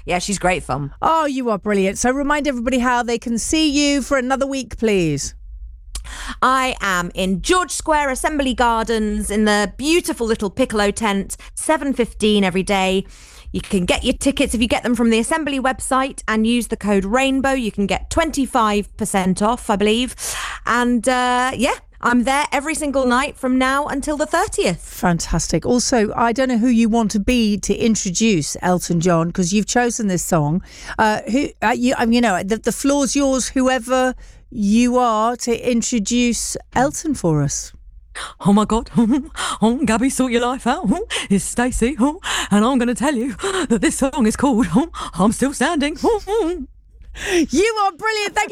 Yeah, she's great fun. Oh, you are brilliant. So remind everybody how they can see you for another week, please. I am in George Square Assembly Gardens in the beautiful little Piccolo tent, 7:15 every day. You can get your tickets if you get them from the Assembly website and use the code RAINBOW. You can get 25% off, I believe. And I'm there every single night from now until the 30th. Fantastic. Also, I don't know who you want to be to introduce Elton John, because you've chosen this song. The floor's yours, whoever you are, to introduce Elton for us. Oh my God, Gabby, sort your life out. It's Stacey, and I'm going to tell you that this song is called I'm Still Standing. You are brilliant. Thank you.